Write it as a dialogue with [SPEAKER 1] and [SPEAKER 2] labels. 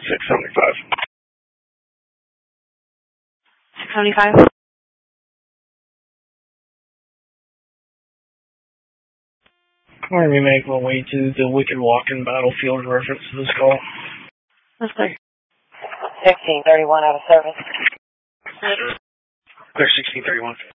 [SPEAKER 1] 675.
[SPEAKER 2] 675?
[SPEAKER 1] Army make my way to the Wicked Walking Battlefield reference to this call.
[SPEAKER 2] That's clear.
[SPEAKER 3] 1631 out of service.
[SPEAKER 1] Clear 1631.